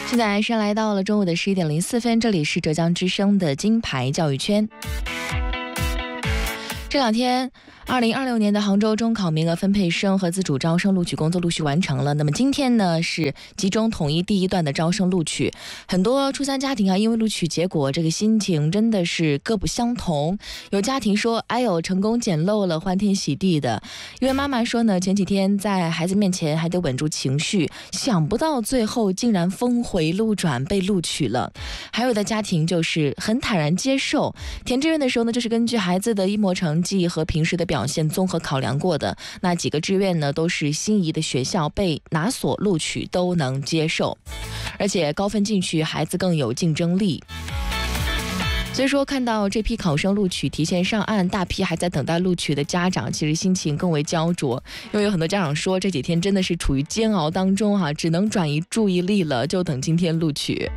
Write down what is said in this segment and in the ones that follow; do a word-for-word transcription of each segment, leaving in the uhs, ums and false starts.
现在是来到了中午的十一点零四分，这里是浙江之声的金牌教育圈。这两天二零二六年的杭州中考名额分配生和自主招生录取工作陆续完成了。那么今天呢是集中统一第一段的招生录取，很多初三家庭啊，因为录取结果这个心情真的是各不相同。有家庭说哎呦成功捡漏了，欢天喜地的。因为妈妈说呢，前几天在孩子面前还得稳住情绪，想不到最后竟然峰回路转被录取了。还有的家庭就是很坦然接受，填志愿的时候呢，就是根据孩子的一模成绩和平时的表现综合考量过的，那几个志愿呢都是心仪的学校，被哪所录取都能接受，而且高分进去孩子更有竞争力。所以说看到这批考生录取提前上岸，大批还在等待录取的家长其实心情更为焦灼，因为有很多家长说这几天真的是处于煎熬当中哈、啊，只能转移注意力了，就等今天录取。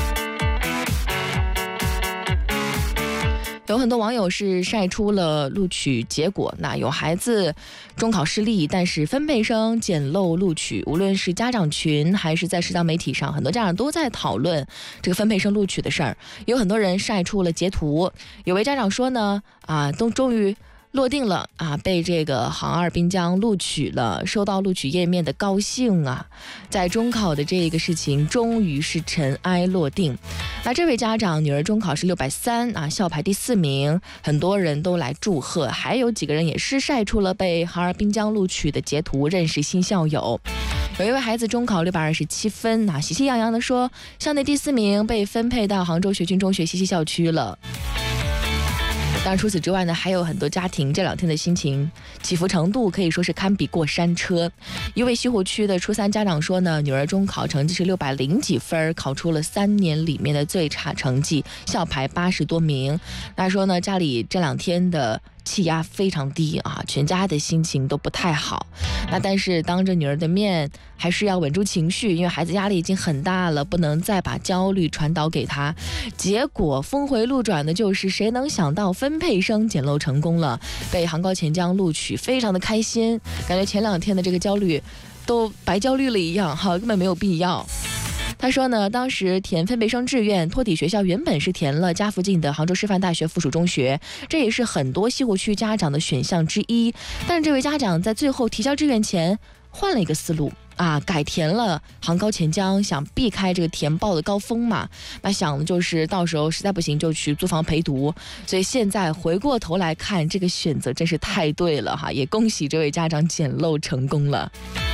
有很多网友是晒出了录取结果，那有孩子中考失利，但是分配生捡漏录取，无论是家长群还是在社交媒体上，很多家长都在讨论这个分配生录取的事儿。有很多人晒出了截图，有位家长说呢，啊，都终于落定了啊，被这个杭二滨江录取了，收到录取页面的高兴啊，在中考的这个事情终于是尘埃落定。那这位家长女儿中考是六百三啊，校排第四名，很多人都来祝贺，还有几个人也是晒出了被杭二滨江录取的截图，认识新校友。有一位孩子中考六百二十七分啊，喜气洋洋地说，校内第四名被分配到杭州学军中学西溪校区了。当然除此之外呢，还有很多家庭这两天的心情起伏程度可以说是堪比过山车。一位西湖区的初三家长说呢，女儿中考成绩是六百零几分，考出了三年里面的最差成绩，校排八十多名。他说呢，家里这两天的气压非常低啊，全家的心情都不太好。那但是当着女儿的面还是要稳住情绪，因为孩子压力已经很大了，不能再把焦虑传导给他。结果峰回路转的就是谁能想到分配生捡漏成功了，被杭高钱江录取，非常的开心，感觉前两天的这个焦虑都白焦虑了一样哈，根本没有必要。他说呢，当时填分配生志愿，托底学校原本是填了家附近的杭州师范大学附属中学，这也是很多西湖区家长的选项之一。但是这位家长在最后提交志愿前换了一个思路啊，改填了杭高钱江，想避开这个填报的高峰嘛。那想的就是到时候实在不行就去租房陪读。所以现在回过头来看，这个选择真是太对了哈，也恭喜这位家长捡漏成功了。